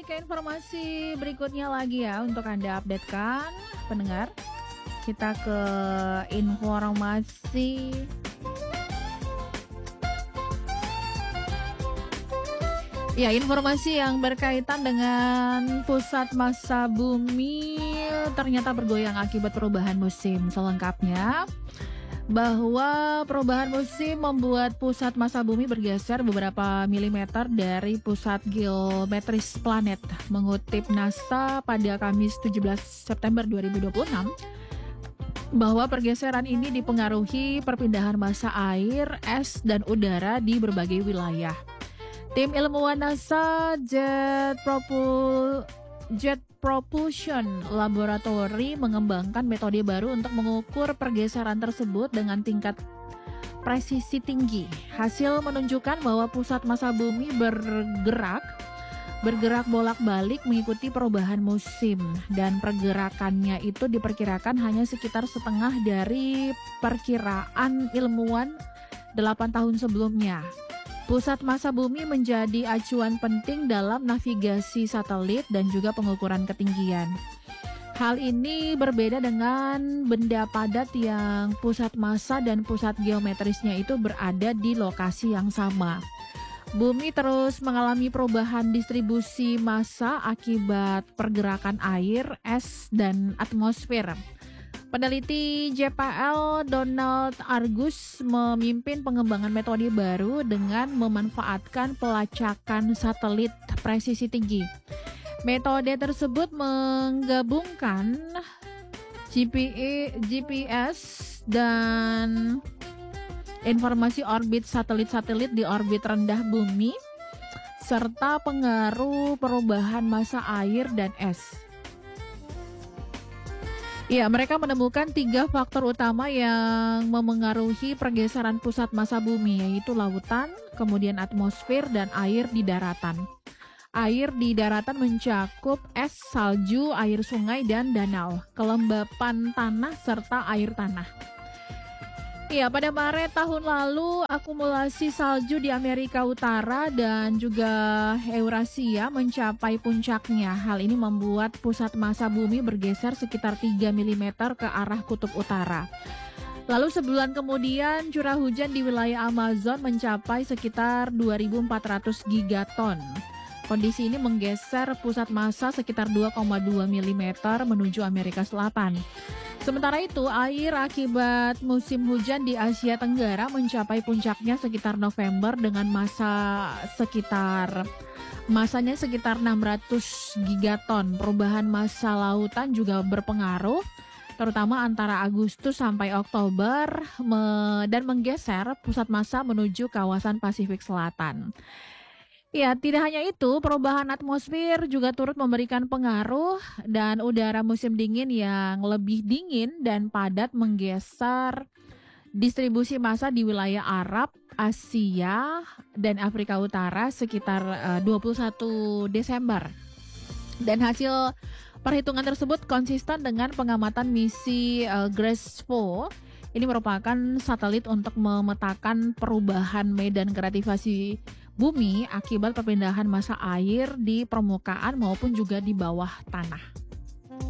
ke informasi berikutnya lagi ya untuk Anda updatekan pendengar. Kita ke informasi informasi yang berkaitan dengan pusat massa bumi ternyata bergoyang akibat perubahan musim. Selengkapnya, bahwa perubahan musim membuat pusat massa bumi bergeser beberapa milimeter dari pusat geometris planet. Mengutip NASA pada Kamis 17 September 2026, bahwa pergeseran ini dipengaruhi perpindahan massa air, es, dan udara di berbagai wilayah. Tim ilmuwan NASA Jet Propulsion Laboratory mengembangkan metode baru untuk mengukur pergeseran tersebut dengan tingkat presisi tinggi. Hasil menunjukkan bahwa pusat massa bumi bergerak bolak-balik mengikuti perubahan musim, dan pergerakannya itu diperkirakan hanya sekitar setengah dari perkiraan ilmuwan 8 tahun sebelumnya. Pusat massa bumi menjadi acuan penting dalam navigasi satelit dan juga pengukuran ketinggian. Hal ini berbeda dengan benda padat yang pusat massa dan pusat geometrisnya itu berada di lokasi yang sama. Bumi terus mengalami perubahan distribusi massa akibat pergerakan air, es, dan atmosfer. Peneliti JPL Donald Argus memimpin pengembangan metode baru dengan memanfaatkan pelacakan satelit presisi tinggi. Metode tersebut menggabungkan GPS dan informasi orbit satelit-satelit di orbit rendah bumi, serta pengaruh perubahan massa air dan es. Mereka menemukan 3 faktor utama yang memengaruhi pergeseran pusat massa bumi, yaitu lautan, kemudian atmosfer, dan air di daratan. Air di daratan mencakup es, salju, air sungai, dan danau, kelembapan tanah, serta air tanah. Pada Maret tahun lalu, akumulasi salju di Amerika Utara dan juga Eurasia mencapai puncaknya. Hal ini membuat pusat massa bumi bergeser sekitar 3 mm ke arah kutub utara. Lalu sebulan kemudian, curah hujan di wilayah Amazon mencapai sekitar 2.400 gigaton. Kondisi ini menggeser pusat massa sekitar 2,2 mm menuju Amerika Selatan. Sementara itu, air akibat musim hujan di Asia Tenggara mencapai puncaknya sekitar November dengan masanya sekitar 600 gigaton. Perubahan massa lautan juga berpengaruh, terutama antara Agustus sampai Oktober, dan menggeser pusat massa menuju kawasan Pasifik Selatan. Tidak hanya itu, perubahan atmosfer juga turut memberikan pengaruh, dan udara musim dingin yang lebih dingin dan padat menggeser distribusi massa di wilayah Arab, Asia, dan Afrika Utara sekitar 21 Desember. Dan hasil perhitungan tersebut konsisten dengan pengamatan misi GRACE-4. Ini merupakan satelit untuk memetakan perubahan medan gravitasasi bumi akibat perpindahan massa air di permukaan maupun juga di bawah tanah.